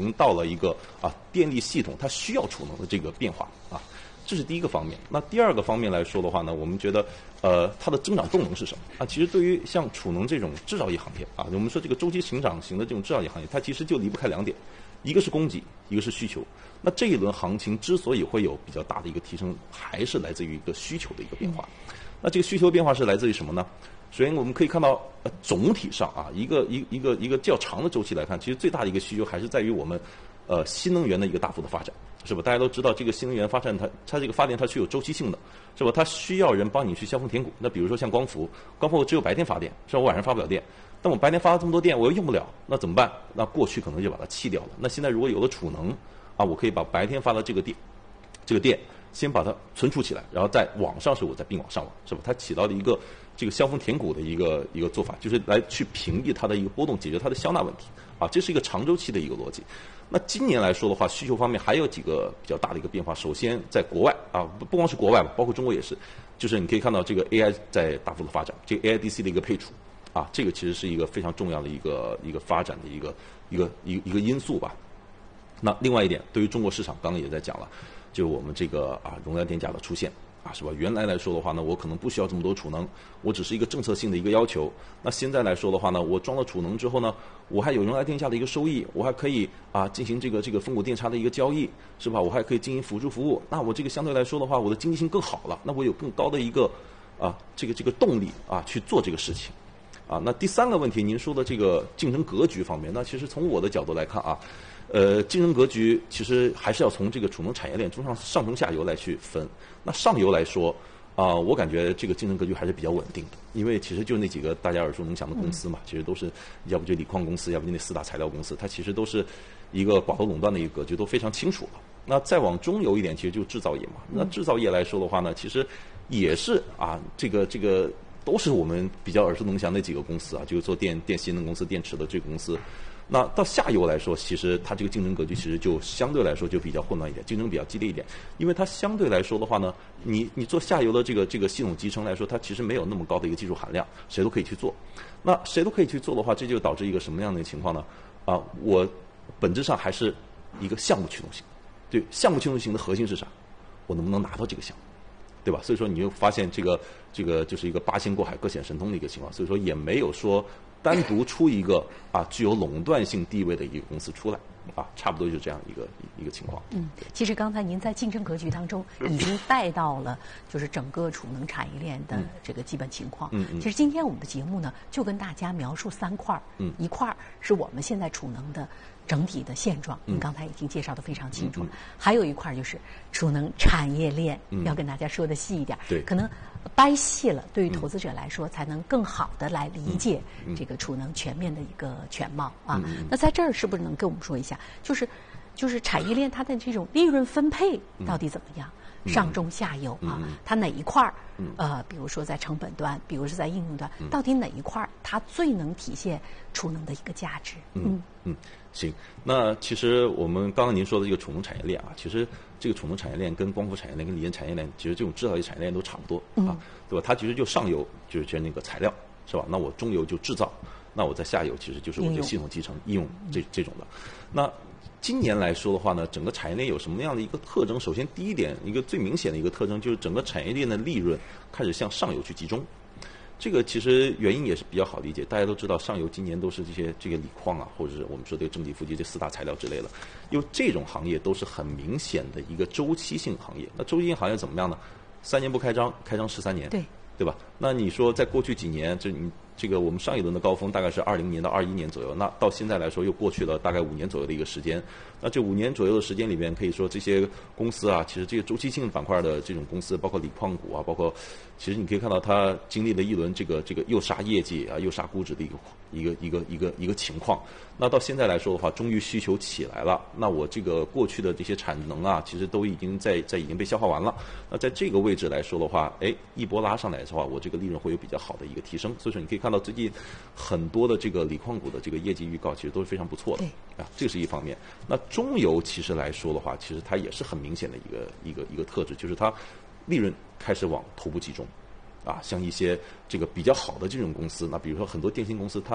经到了一个电力系统它需要储能的这个变化啊。这是第一个方面。那第二个方面来说的话呢，我们觉得它的增长动能是什么啊？其实对于像储能这种制造业行业啊，我们说这个周期成长型的这种制造业行业，它其实就离不开两点，一个是供给，一个是需求。那这一轮行情之所以会有比较大的一个提升，还是来自于一个需求的一个变化。那这个需求变化是来自于什么呢？首先我们可以看到，总体上啊，一个较长的周期来看，其实最大的一个需求还是在于我们新能源的一个大幅的发展。是吧？大家都知道，这个新能源发展它这个发电它是有周期性的，是吧？它需要人帮你去削峰填谷。那比如说像光伏只有白天发电，是吧？我晚上发不了电，但我白天发了这么多电，我又用不了，那怎么办？那过去可能就把它弃掉了。那现在如果有了储能啊，我可以把白天发的这个电先把它存储起来，然后在网上时候我再并网上网，是吧？它起到了一个这个削峰填谷的一个做法，就是来去屏蔽它的一个波动，解决它的消纳问题啊，这是一个长周期的一个逻辑。那今年来说的话，需求方面还有几个比较大的一个变化。首先，在国外啊，不光是国外吧，包括中国也是，就是你可以看到这个 AI 在大幅的发展，这个 AIDC 的一个配储啊，这个其实是一个非常重要的一个发展的一个因素吧。那另外一点，对于中国市场，刚刚也在讲了，就是我们这个容量电价的出现。是吧？原来来说的话呢，我可能不需要这么多储能，我只是一个政策性的一个要求。那现在来说的话呢，我装了储能之后呢，我还有容量电价的一个收益，我还可以进行这个分谷电差的一个交易，是吧？我还可以进行辅助服务。那我这个相对来说的话，我的经济性更好了，那我有更高的一个这个动力去做这个事情。那第三个问题，您说的这个竞争格局方面，那其实从我的角度来看竞争格局其实还是要从这个储能产业链上中下游来去分。那上游来说我感觉这个竞争格局还是比较稳定的，因为其实就那几个大家耳熟能详的公司嘛，其实都是要不就锂矿公司，要不就那4大材料公司，它其实都是一个寡头垄断的一个格局，都非常清楚了。那再往中游一点，其实就是制造业嘛。那制造业来说的话呢，其实也是这个都是我们比较耳熟能详的几个公司就是做电芯的公司、电池的这个公司。那到下游来说，其实它这个竞争格局其实就相对来说就比较混乱一点，竞争比较激烈一点。因为它相对来说的话呢，你做下游的这个系统集成来说，它其实没有那么高的一个技术含量，谁都可以去做。那谁都可以去做的话，这就导致一个什么样的情况呢？我本质上还是一个项目驱动型。对，项目驱动型的核心是啥？我能不能拿到这个项目？对吧？所以说你就发现这个就是一个八仙过海各显神通的一个情况，所以说也没有说单独出一个具有垄断性地位的一个公司出来差不多就是这样一个情况。 其实刚才您在竞争格局当中已经带到了就是整个储能产业链的这个基本情况。其实今天我们的节目呢，就跟大家描述3块，一块是我们现在储能的整体的现状，您刚才已经介绍的非常清楚了。还有一块就是储能产业链，要跟大家说的细一点，可能掰细了，对于投资者来说，才能更好的来理解这个储能全面的一个全貌那在这儿是不是能跟我们说一下，就是产业链它的这种利润分配到底怎么样？上中下游它哪一块比如说在成本端，比如说在应用端，到底哪一块它最能体现储能的一个价值？ 行，那其实我们刚刚您说的这个储能产业链其实这个储能产业链跟光伏产业链、跟锂电产业链，其实这种制造业产业链都差不多对吧？它其实就上游就是那个材料，是吧？那我中游就制造，那我在下游其实就是我这系统集成应用这种的。那今年来说的话呢，整个产业链有什么样的一个特征？首先第一点，一个最明显的一个特征就是整个产业链的利润开始向上游去集中。这个其实原因也是比较好理解，大家都知道上游今年都是这个锂矿或者是我们说这个正极负极这4大材料之类的，因为这种行业都是很明显的一个周期性行业。那周期性行业怎么样呢？3年不开张，开张13年，对吧？那你说在过去几年，这个我们上一轮的高峰大概是20年到21年左右，那到现在来说又过去了大概5年左右的一个时间。那这5年左右的时间里边，可以说这些公司其实这个周期性板块的这种公司，包括锂矿股包括其实你可以看到它经历了一轮这个又杀业绩又杀估值的一个情况。那到现在来说的话，终于需求起来了，那我这个过去的这些产能其实都已经已经被消化完了。那在这个位置来说的话，一波拉上来的话，我这个利润会有比较好的一个提升。所以说你可以看到最近很多的这个锂矿股的这个业绩预告其实都是非常不错的这是一方面。那中游其实来说的话，其实它也是很明显的一个特质，就是它利润开始往头部集中像一些这个比较好的这种公司，那比如说很多电信公司它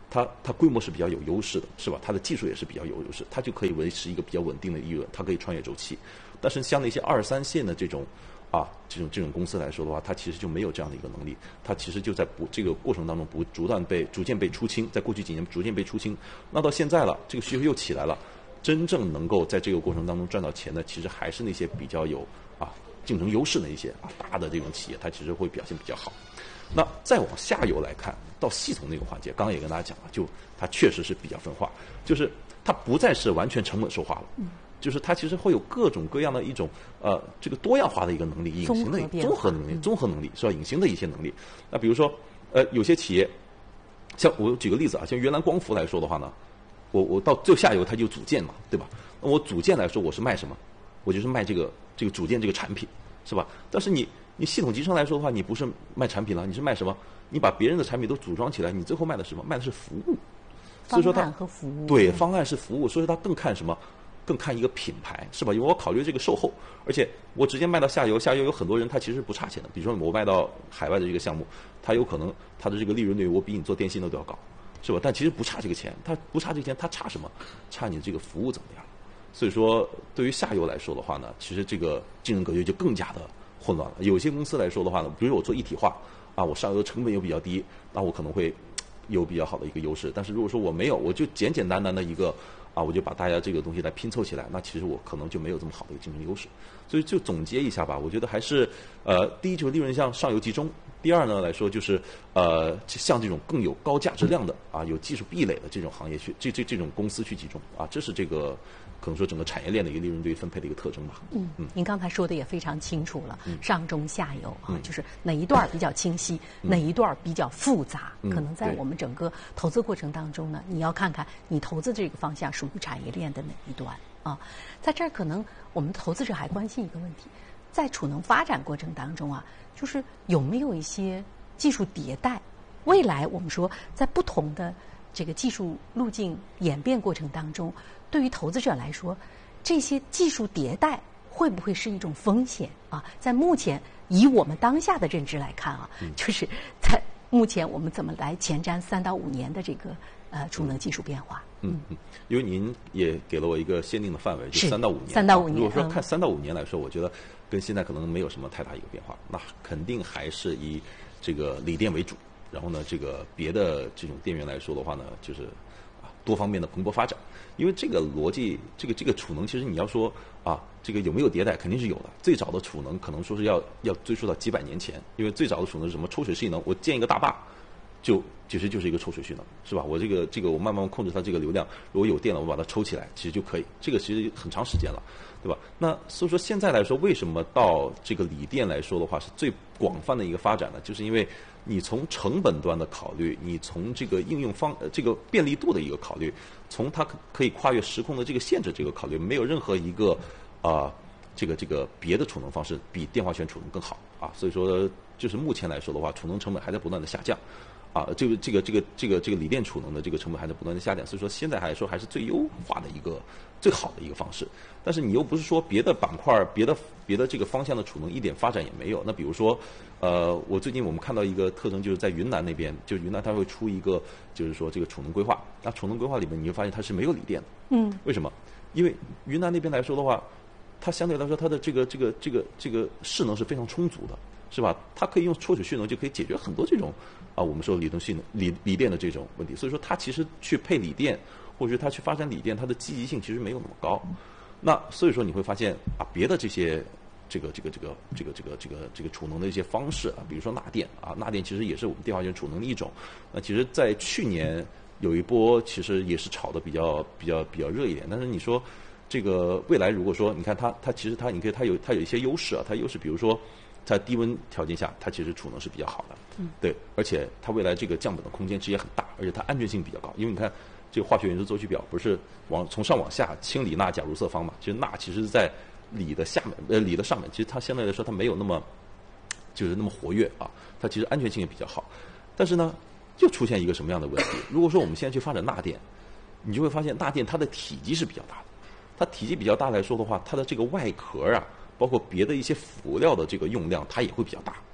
它规模是比较有优势的，是吧？它的技术也是比较有优势，它就可以维持一个比较稳定的利润，它可以穿越周期。但是像那些2、3线的这种公司来说的话，它其实就没有这样的一个能力，它其实就在这个过程当中逐渐被出清，在过去几年逐渐被出清。那到现在了，这个需求又起来了，真正能够在这个过程当中赚到钱的，其实还是那些比较有竞争优势的一些大的这种企业，它其实会表现比较好。那再往下游来看，到系统那个环节，刚刚也跟大家讲了，就它确实是比较分化，就是它不再是完全成本受化了，就是它其实会有各种各样的一种这个多样化的一个能力，隐形的综合能力是吧？隐形的一些能力。那比如说有些企业，像我举个例子啊，像原来光伏来说的话呢，我到最下游它就组件嘛，对吧？那我组件来说，我是卖什么？我就是卖这个组件这个产品，是吧？但是你系统集成来说的话，你不是卖产品了，你是卖什么？你把别人的产品都组装起来，你最后卖的是什么？卖的是服务。所以说它方案和服务， 对，方案是服务，所以说它更看什么？更看一个品牌，是吧？因为我考虑这个售后，而且我直接卖到下游，下游有很多人他其实不差钱的。比如说我卖到海外的这个项目，他有可能他的这个利润率我比你做电信的都要高，是吧？但其实不差这个钱，他不差这个钱，他差什么？差你这个服务怎么样？所以说，对于下游来说的话呢，其实这个竞争格局就更加的混乱了。有些公司来说的话呢，比如我做一体化我上游的成本又比较低，那我可能会有比较好的一个优势。但是如果说我没有，我就简简单单的一个我就把大家这个东西来拼凑起来，那其实我可能就没有这么好的一个竞争优势。所以就总结一下吧，我觉得还是第一就是利润向上游集中，第二呢来说就是像这种更有高价值量的有技术壁垒的这种行业去这种公司去集中这是这个可能说整个产业链的一个利润对分配的一个特征吧。 您刚才说的也非常清楚了，上中下游就是哪一段比较清晰，哪一段比较复杂，可能在我们整个投资过程当中呢，你要看看你投资这个方向属于产业链的哪一端在这儿可能我们投资者还关心一个问题，在储能发展过程当中就是有没有一些技术迭代？未来我们说在不同的这个技术路径演变过程当中，对于投资者来说，这些技术迭代会不会是一种风险在目前以我们当下的认知来看就是在目前我们怎么来前瞻3到5年的这个储能技术变化？ 因为您也给了我一个限定的范围，就3到5年。 3到5年。 如果说看3到5年来说，我觉得跟现在可能没有什么太大一个变化，那肯定还是以这个锂电为主。然后呢，这个别的这种电源来说的话呢，就是多方面的蓬勃发展。因为这个逻辑，这个储能，其实你要说这个有没有迭代，肯定是有的。最早的储能可能说是要追溯到几百年前，因为最早的储能是什么？抽水蓄能，我建一个大坝，其实就是一个抽水蓄能，是吧？我这个我慢慢控制它这个流量，如果有电了，我把它抽起来，其实就可以。这个其实很长时间了，对吧？那所以说现在来说，为什么到这个锂电来说的话是最广泛的一个发展呢？就是因为你从成本端的考虑，你从这个应用这个便利度的一个考虑，从它可以跨越时空的这个限制这个考虑，没有任何一个这个别的储能方式比电化学储能更好所以说就是目前来说的话，储能成本还在不断的下降这个锂电储能的这个成本还在不断的下降，所以说现在来说还是最优化的一个最好的一个方式。但是你又不是说别的板块别的这个方向的储能一点发展也没有。那比如说我最近我们看到一个特征，就是在云南那边，就是云南它会出一个就是说这个储能规划，那储能规划里面你会发现它是没有锂电的。为什么？因为云南那边来说的话，它相对来说它的这个势能是非常充足的，是吧？它可以用抽水蓄能就可以解决很多这种我们说锂电的这种问题。所以说它其实去配锂电，或者是它去发展锂电，它的积极性其实没有那么高。那所以说你会发现别的这些这个储能的一些方式比如说钠电钠电其实也是我们电化学储能的一种。那其实在去年有一波其实也是炒的比较热一点。但是你说这个未来如果说你看它其实你可以它有一些优势它优势比如说在低温条件下它其实储能是比较好的。对，而且它未来这个降本的空间其实也很大，而且它安全性比较高。因为你看这个化学元素周期表不是从上往下氢锂钠钾铷色方嘛，其实钠其实在锂的上面，其实它相对来说它没有那么就是那么活跃它其实安全性也比较好。但是呢就出现一个什么样的问题？如果说我们现在去发展钠电，你就会发现钠电它的体积是比较大的。它体积比较大来说的话，它的这个外壳包括别的一些辅料的这个用量它也会比较大。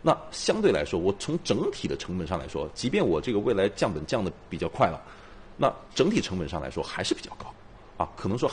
那相对来说，我从整体的成本上来说，即便我这个未来降本降的比较快了，那整体成本上来说还是比较高，啊，可能说